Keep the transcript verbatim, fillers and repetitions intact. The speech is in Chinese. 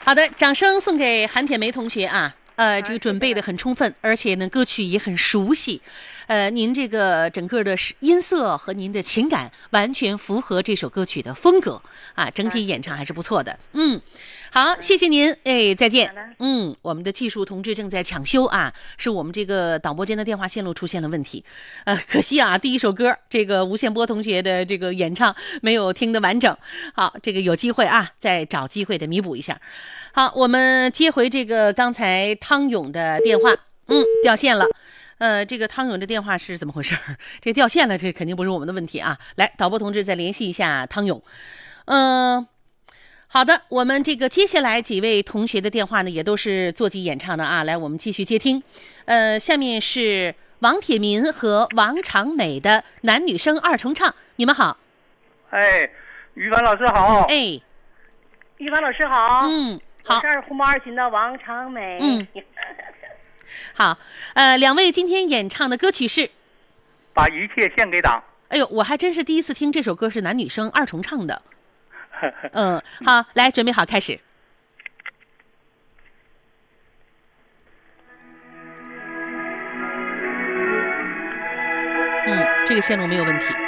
好的，掌声送给韩铁梅同学啊。呃，这个准备的很充分，而且呢，歌曲也很熟悉。呃，您这个整个的音色和您的情感完全符合这首歌曲的风格啊，整体演唱还是不错的。嗯，好，谢谢您，哎，再见。嗯，我们的技术同志正在抢修啊，是我们这个导播间的电话线路出现了问题。呃，可惜啊，第一首歌这个吴宪波同学的这个演唱没有听得完整。好，这个有机会啊，再找机会的弥补一下。好，我们接回这个刚才汤勇的电话，嗯，掉线了。呃，这个汤勇的电话是怎么回事？这掉线了，这肯定不是我们的问题啊。来，导播同志再联系一下汤勇。嗯、呃，好的，我们这个接下来几位同学的电话呢，也都是座机演唱的啊。来，我们继续接听。呃，下面是王铁民和王长美的男女生二重唱，你们好。 哎，于凡老师好。 哎， 于凡老师好。 嗯。好， 我是红毛二群的王长美。 嗯，好，呃，两位今天演唱的歌曲是《 把一切献给党》。 哎呦，我还真是第一次听这首歌是男女生二重唱的。嗯，好，来，准备好，开始。嗯，这个线路没有问题。